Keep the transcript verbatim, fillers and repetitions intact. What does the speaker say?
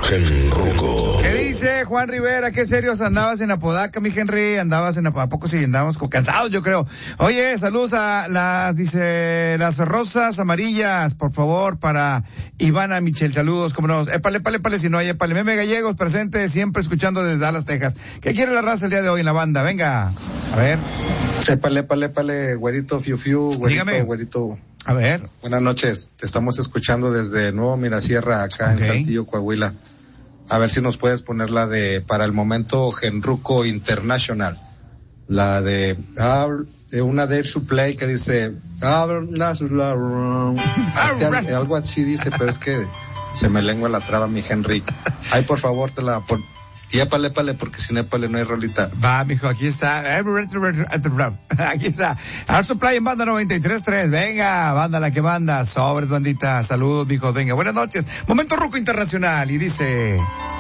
Genruco. ¿Qué dice Juan Rivera? ¿Qué serios andabas en Apodaca, mi Henry? Andabas en Apodaca, ¿a poco sí? Andábamos como cansados, yo creo. Oye, saludos a las, dice, las rosas amarillas, por favor, para Ivana Michel. Saludos, como no. Épale, épale, épale, si no hay épale. Meme Gallegos, presente, siempre escuchando desde Dallas, Texas. ¿Qué quiere la raza el día de hoy en la banda? Venga, a ver. Épale, épale, épale, güerito, fiu, fiu, güerito, Dígame. güerito. A ver. Buenas noches, te estamos escuchando desde Nuevo Mirasierra, acá Okay. en Saltillo, Coahuila. A ver si nos puedes poner la de, para el momento, Genruco International. La de, ah, de una de Air Supply que dice, ah, algo así dice, pero es que se me lengua la traba, mi Henry. Ay, por favor, te la pon. Y épale, épale, porque sin épale no hay rolita. Va, mijo, aquí está. Aquí está. Air Supply en banda noventa y tres punto tres. Venga, banda la que manda. Sobre, bandita. Saludos, mijo. Venga, buenas noches. Momento Ruco Internacional. Y dice...